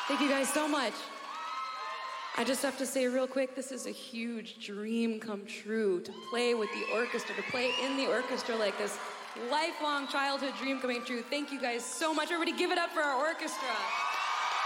Thank you guys so much. I just have to say real quick, this is a huge dream come true to play with the orchestra, to play in the orchestra like this. Lifelong childhood dream coming true. Thank you guys so much. Everybody give it up for our orchestra.